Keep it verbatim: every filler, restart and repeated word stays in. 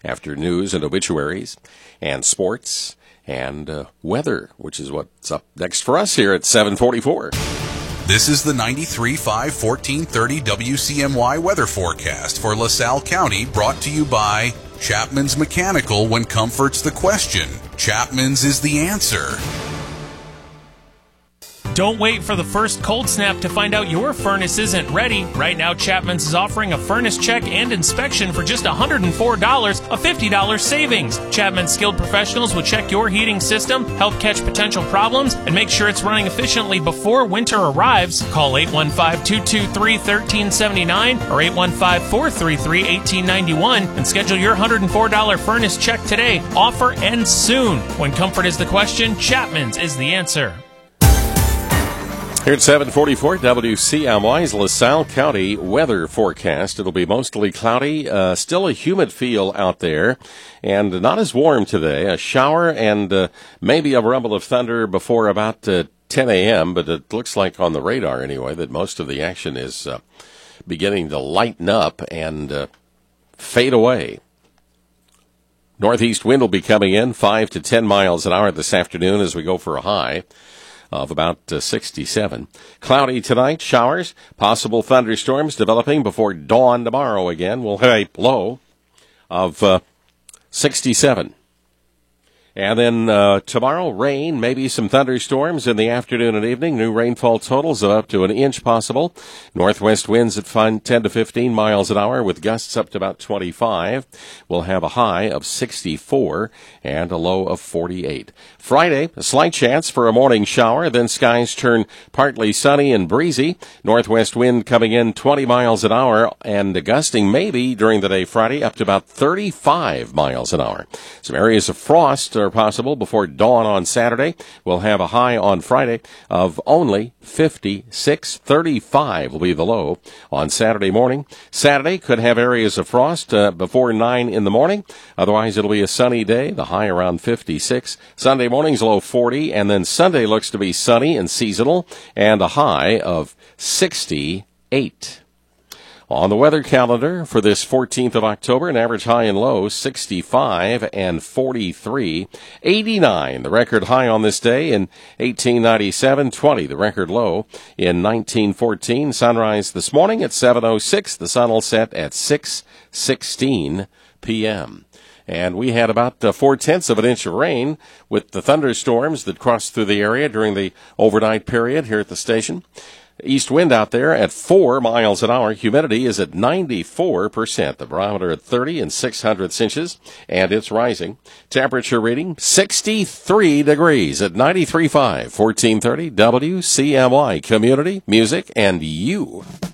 after news and obituaries and sports and uh, weather, which is what's up next for us here at seven forty-four. This is the ninety-three point five, fourteen thirty W C M Y weather forecast for LaSalle County, brought to you by Chapman's Mechanical. When comfort's the question, Chapman's is the answer. Don't wait for the first cold snap to find out your furnace isn't ready. Right now, Chapman's is offering a furnace check and inspection for just one hundred four dollars, a fifty dollars savings. Chapman's skilled professionals will check your heating system, help catch potential problems, and make sure it's running efficiently before winter arrives. Call eight one five, two two three, one three seven nine or eight one five, four three three, one eight nine one and schedule your one hundred four dollars furnace check today. Offer ends soon. When comfort is the question, Chapman's is the answer. Here at seven forty-four, W C M Y's LaSalle County weather forecast. It'll be mostly cloudy, uh, still a humid feel out there, and not as warm today. A shower and uh, maybe a rumble of thunder before about uh, ten a.m., but it looks like on the radar anyway that most of the action is uh, beginning to lighten up and uh, fade away. Northeast wind will be coming in five to ten miles an hour this afternoon as we go for a high of about uh, sixty-seven. Cloudy tonight, showers, possible thunderstorms developing before dawn tomorrow again. We'll have a low of uh, sixty-seven. And then uh, tomorrow, rain, maybe some thunderstorms in the afternoon and evening. New rainfall totals of up to an inch possible. Northwest winds at ten to fifteen miles an hour with gusts up to about twenty-five. We'll have a high of sixty-four and a low of forty-eight. Friday, a slight chance for a morning shower. Then skies turn partly sunny and breezy. Northwest wind coming in twenty miles an hour and gusting maybe during the day Friday up to about thirty-five miles an hour. Some areas of frost are possible before dawn on Saturday. We'll have a high on Friday of only fifty-six. thirty-five will be the low on Saturday morning. Saturday could have areas of frost uh, before nine in the morning. Otherwise, it'll be a sunny day, the high around fifty-six. Sunday morning's low forty, and then Sunday looks to be sunny and seasonal, and a high of sixty-eight. On the weather calendar for this fourteenth of October, an average high and low, sixty-five and forty-three. eighty-nine, the record high on this day in eighteen ninety-seven. twenty, the record low in nineteen fourteen. Sunrise this morning at seven oh six. The sun will set at six sixteen p.m. And we had about uh, four-tenths of an inch of rain with the thunderstorms that crossed through the area during the overnight period here at the station. East wind out there at four miles an hour. Humidity is at ninety-four percent. The barometer at thirty and six hundredths inches, and it's rising. Temperature reading sixty-three degrees at ninety-three point five. fourteen thirty W C M Y. Community, music, and you.